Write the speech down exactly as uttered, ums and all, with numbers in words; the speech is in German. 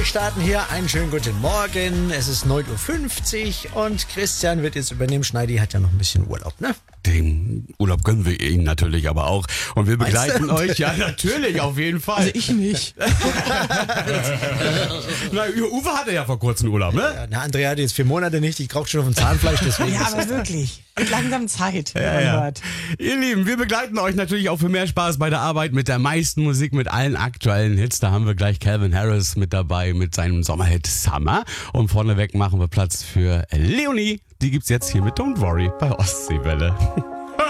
Wir starten hier einen schönen guten Morgen. Es ist neun Uhr fünfzig und Christian wird jetzt übernehmen. Schneidi hat ja noch ein bisschen Urlaub, ne? Den Urlaub gönnen wir Ihnen natürlich aber auch. Und wir begleiten Meinst du? euch, ja natürlich, auf jeden Fall. Also ich nicht. Na, Uwe hatte ja vor kurzem Urlaub, ne? Ja, na, Andrea hat jetzt vier Monate nicht. Ich krauche schon auf dem Zahnfleisch, deswegen. Ja, aber wirklich. Mit langsam Zeit, wie Ja, man ja. hört. Ihr Lieben, wir begleiten euch natürlich auch für mehr Spaß bei der Arbeit mit der meisten Musik, mit allen aktuellen Hits. Da haben wir gleich Calvin Harris mit dabei mit seinem Sommerhit Summer. Und vorneweg machen wir Platz für Leonie. Die gibt's jetzt hier mit Don't Worry bei Ostseewelle.